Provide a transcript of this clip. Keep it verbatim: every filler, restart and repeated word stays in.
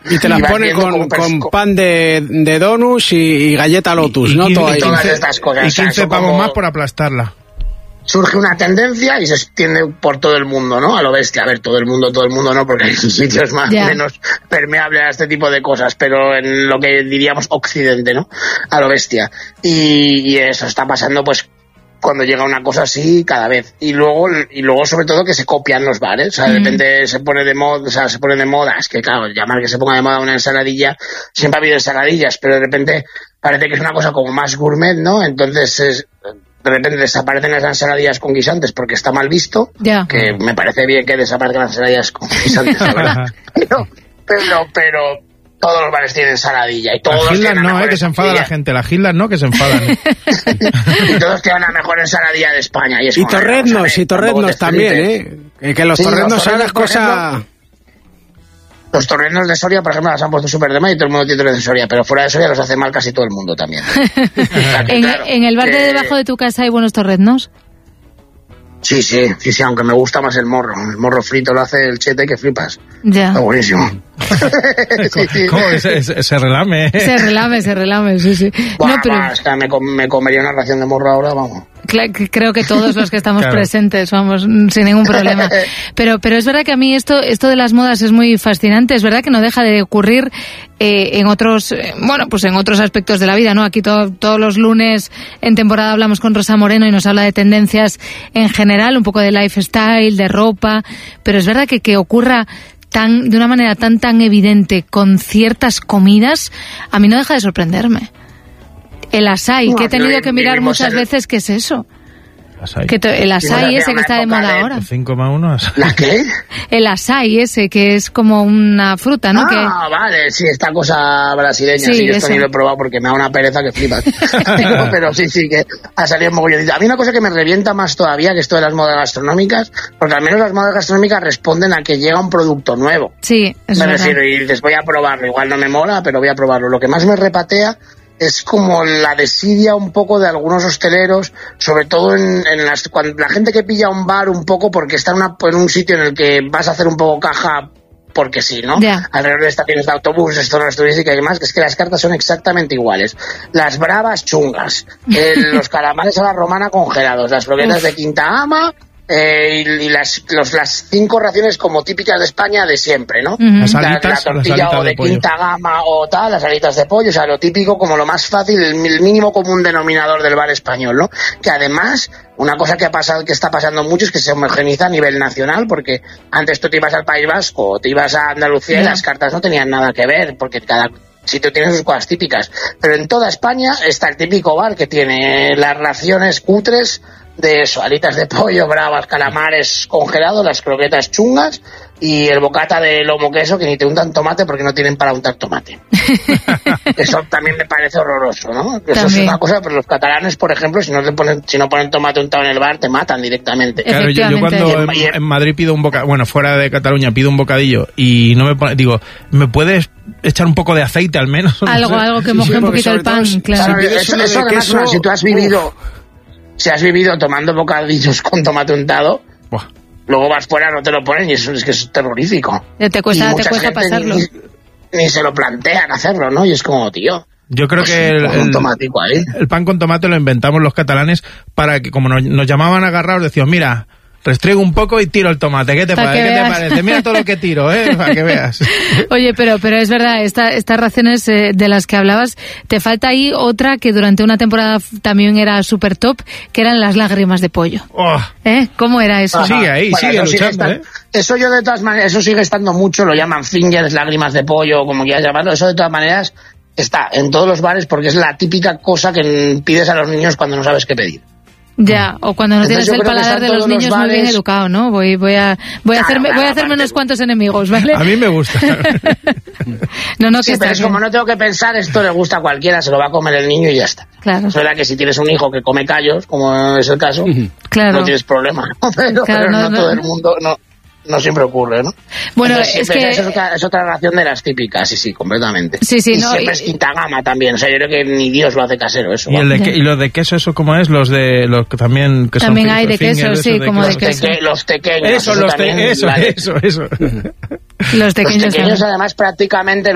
Y te las pone con, con pan de, de donuts y, y galleta Lotus, y, ¿no? Y, Todo y ahí. todas estas cosas. Y quince pavos como... más por aplastarla. Surge una tendencia y se extiende por todo el mundo, ¿no? A lo bestia. A ver, todo el mundo, todo el mundo no, porque hay sitios más yeah. menos permeables a este tipo de cosas, pero en lo que diríamos occidente, ¿no? A lo bestia. Y, y eso está pasando, pues, cuando llega una cosa así cada vez. Y luego, y luego sobre todo, que se copian los bares. O sea, de repente mm. se pone de moda, o sea, se pone de moda. Es que, claro, llamar que se ponga de moda una ensaladilla, siempre ha habido ensaladillas, pero de repente parece que es una cosa como más gourmet, ¿no? Entonces es... de repente desaparecen las ensaladillas con guisantes porque está mal visto, yeah. que me parece bien que desaparezcan las ensaladillas con guisantes, la verdad. pero, pero, pero todos los bares tienen ensaladilla y todos las tienen no, eh, que se enfada la gente, las Gildas no, que se enfadan. ¿eh? Y todos tienen la mejor ensaladilla de España. Y, es y torreznos, y torreznos también, ¿eh? Que los sí, torreznos son las cosas... Los torreznos de Soria, por ejemplo, las han puesto súper de mal y todo el mundo tiene torreznos de Soria, pero fuera de Soria los hace mal casi todo el mundo también. O sea, ¿En, claro, ¿En el bar de que... debajo de tu casa hay buenos torreznos? Sí, sí, sí, sí, aunque me gusta más el morro. El morro frito lo hace el chete que flipas. Ya. Está buenísimo. sí, sí. ¿Cómo? Se, se, se relame. Se relame, se relame, sí, sí. Buah, no, pero... va, hasta me, me comería una ración de morro ahora, vamos. Creo que todos los que estamos claro. presentes, vamos, sin ningún problema. Pero, pero es verdad que a mí esto, esto de las modas es muy fascinante. Es verdad que no deja de ocurrir eh, en otros, eh, bueno, pues en otros aspectos de la vida, ¿no? Aquí to, todos los lunes en temporada hablamos con Rosa Moreno y nos habla de tendencias en general, un poco de lifestyle, de ropa. Pero es verdad que que ocurra tan, de una manera tan, tan evidente con ciertas comidas, a mí no deja de sorprenderme. El açaí, no, que he tenido que mirar muchas el... veces qué es eso. Que to, el açaí ese que está de moda de... ahora. cinco más uno. ¿La qué? El açaí ese, que es como una fruta, ¿no? Ah, que... vale, sí, esta cosa brasileña. Sí, sí yo esto ni lo he probado porque me da una pereza que flipas. pero, pero sí, sí, que ha salido un mogollón. A mí una cosa que me revienta más todavía que esto de las modas gastronómicas, porque al menos las modas gastronómicas responden a que llega un producto nuevo. Sí, es me verdad. refiero, y dices, voy a probarlo. Igual no me mola, pero voy a probarlo. Lo que más me repatea es como la desidia un poco de algunos hosteleros, sobre todo en, en las cuando la gente que pilla un bar un poco porque está en, una, en un sitio en el que vas a hacer un poco caja porque sí, ¿no? Yeah. Alrededor de estaciones de autobuses, zonas turísticas y demás, que es que las cartas son exactamente iguales. Las bravas chungas, el, los calamares a la romana congelados, las croquetas de quinta gama, Eh, y, y las, los, las cinco raciones como típicas de España de siempre, ¿no? Uh-huh. Las la, alitas, la tortilla las o de, de quinta gama o tal, las alitas de pollo, o sea, lo típico, como lo más fácil, el, el mínimo común denominador del bar español, ¿no? Que además, una cosa que ha pasado, que está pasando mucho es que se homogeniza a nivel nacional, porque antes tú te ibas al País Vasco o te ibas a Andalucía yeah. y las cartas no tenían nada que ver, porque cada sitio tiene sus cosas típicas. Pero en toda España está el típico bar que tiene las raciones cutres de eso, alitas de pollo, bravas, calamares congelados, las croquetas chungas y el bocata de lomo queso que ni te untan tomate porque no tienen para untar tomate. Eso también me parece horroroso, ¿no? Eso también es una cosa, pero los catalanes, por ejemplo, si no te ponen, si no ponen tomate untado en el bar, te matan directamente. Claro, yo, yo cuando en, en Madrid pido un bocadillo, bueno, fuera de Cataluña pido un bocadillo y no me pone, digo, ¿me puedes echar un poco de aceite al menos? Algo, no sé. algo que moje sí, un poquito el pan, todo, claro. claro eso, eso además, queso, bueno, si tú has vivido... Uf. Si has vivido tomando bocadillos con tomate untado, Buah. luego vas fuera, no te lo ponen y eso es que es terrorífico. Te cuesta, te cuesta pasarlo. Ni, ni se lo plantean hacerlo, ¿no? Y es como, tío... Yo creo pues que el, el, ahí. el pan con tomate lo inventamos los catalanes para que, como nos, nos llamaban agarrados, decíamos, mira... Restriego un poco y tiro el tomate. ¿Qué te, pa- ¿qué te parece? Mira todo lo que tiro, ¿eh? Para que veas. Oye, pero pero es verdad, esta, estas raciones eh, de las que hablabas, te falta ahí otra que durante una temporada también era súper top, que eran las lágrimas de pollo. Oh. ¿Eh? ¿Cómo era eso? Ajá. Sigue ahí, bueno, sigue luchando, sigue ¿eh? Eso yo de todas maneras, eso sigue estando mucho, lo llaman fingers, lágrimas de pollo, como quieras llamarlo, eso de todas maneras está en todos los bares porque es la típica cosa que pides a los niños cuando no sabes qué pedir. Ya, o cuando no Entonces tienes el paladar de los niños los muy bien educado, ¿no? Voy voy a voy a claro, hacerme claro, voy a hacerme unos cuantos enemigos, ¿vale? A mí me gusta. no, no, que sí, pero es como no tengo que pensar, esto le gusta a cualquiera, se lo va a comer el niño y ya está. Claro. Es verdad que si tienes un hijo que come callos, como es el caso, claro. no tienes problema. Pero, claro, pero no, no, no todo el mundo, no. No siempre ocurre, ¿no? Bueno, Entonces, es que... Es otra, es otra ración de las típicas, sí, sí, completamente. Sí, sí, y no... siempre y... es quinta gama también, o sea, yo creo que ni Dios lo hace casero, eso. ¿Y, el de que, ¿y los de queso, eso cómo es? Los de... los que también... Que también son hay de queso, fingers, sí, de como queso. de queso. Teque, los tequeños. Eso, eso los también, te, eso, vale. eso, eso. Los tequeños, los tequeños además prácticamente...